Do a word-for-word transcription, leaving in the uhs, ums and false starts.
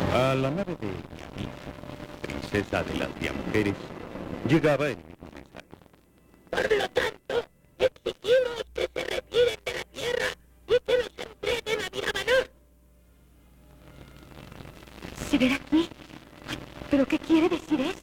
A la nave de Yamina, princesa de las Mujeres, llegaba el mismo mensaje. Por lo tanto, exigimos que se retiren de la Tierra y que los entreguen a Viramanor. ¿Se verá aquí? ¿Pero qué quiere decir eso?